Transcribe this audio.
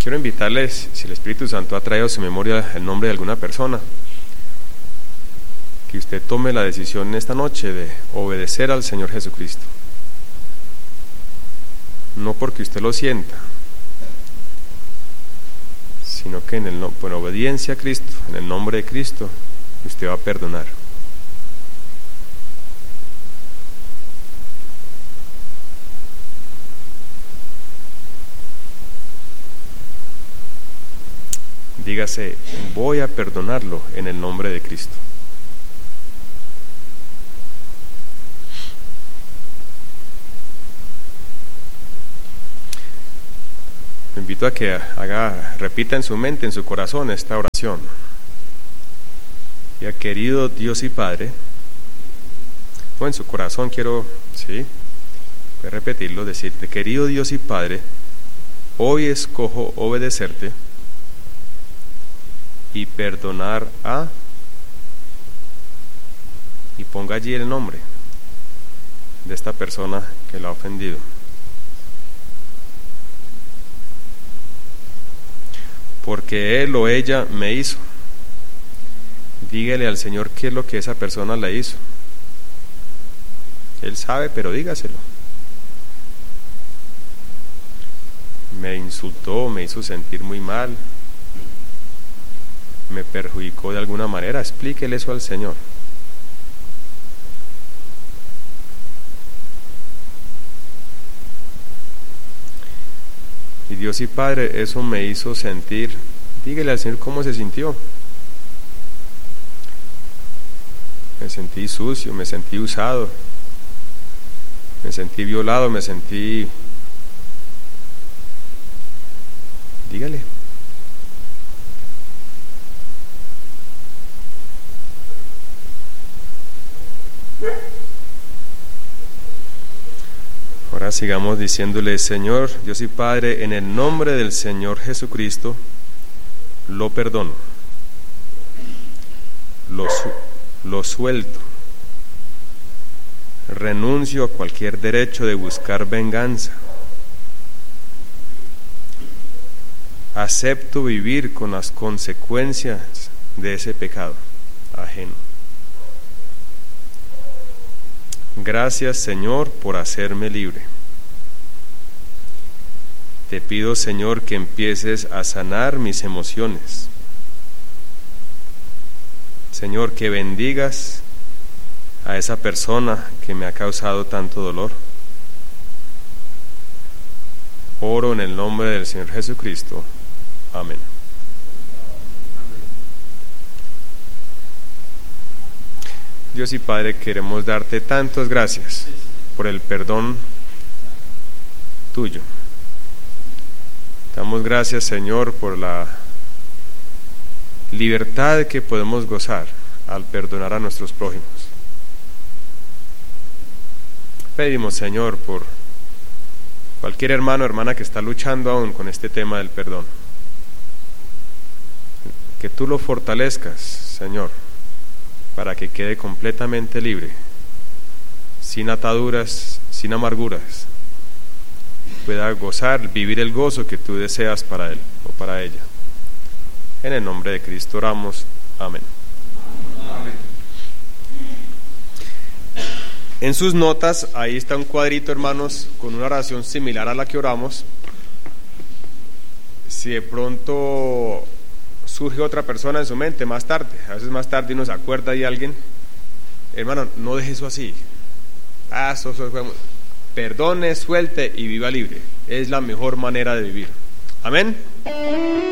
quiero invitarles, si el Espíritu Santo ha traído a su memoria el nombre de alguna persona, que usted tome la decisión esta noche de obedecer al Señor Jesucristo. No porque usted lo sienta, sino que por obediencia a Cristo, en el nombre de Cristo, usted va a perdonar. Dígase, voy a perdonarlo en el nombre de Cristo. Me invito a que repita en su mente, en su corazón esta oración. Ya, querido Dios y Padre, o en su corazón quiero, voy a repetirlo, decirte, querido Dios y Padre, hoy escojo obedecerte y perdonar y ponga allí el nombre de esta persona que la ha ofendido. Porque él o ella me hizo. Dígale al Señor qué es lo que esa persona le hizo. Él sabe, pero dígaselo. Me insultó, me hizo sentir muy mal, me perjudicó de alguna manera. Explíquele eso al Señor. Y Dios y Padre, eso me hizo sentir. Dígale al Señor cómo se sintió. Me sentí sucio, me sentí usado, me sentí violado, me sentí. Dígale. Ahora sigamos diciéndole, Señor, Dios y Padre, en el nombre del Señor Jesucristo, lo perdono, lo suelto, renuncio a cualquier derecho de buscar venganza, acepto vivir con las consecuencias de ese pecado ajeno. Gracias, Señor, por hacerme libre. Te pido, Señor, que empieces a sanar mis emociones. Señor, que bendigas a esa persona que me ha causado tanto dolor. Oro en el nombre del Señor Jesucristo. Amén. Dios y Padre, queremos darte tantas gracias por el perdón tuyo. Damos gracias, Señor, por la libertad que podemos gozar al perdonar a nuestros prójimos. Pedimos, Señor, por cualquier hermano o hermana que está luchando aún con este tema del perdón, que tú lo fortalezcas, Señor, para que quede completamente libre, sin ataduras, sin amarguras, pueda gozar, vivir el gozo que tú deseas para él o para ella. En el nombre de Cristo oramos. Amén. Amén. En sus notas, ahí está un cuadrito, hermanos, con una oración similar a la que oramos. Si de pronto surge otra persona en su mente más tarde, a veces más tarde uno se acuerda de alguien, hermano, no deje eso así. Perdone, suelte y viva libre. Es la mejor manera de vivir. Amén.